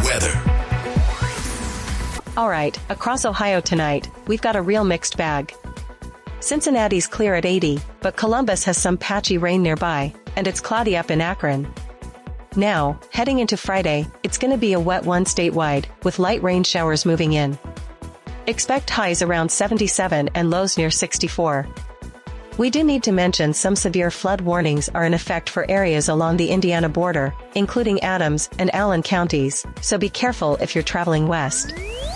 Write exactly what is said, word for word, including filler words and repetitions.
weather. All right, across Ohio tonight, we've got a real mixed bag. Cincinnati's clear at eighty, but Columbus has some patchy rain nearby, and it's cloudy up in Akron. Now, heading into Friday, it's gonna be a wet one statewide, with light rain showers moving in. Expect highs around seventy-seven and lows near sixty-four. We do need to mention some severe flood warnings are in effect for areas along the Indiana border, including Adams and Allen counties, so be careful if you're traveling west.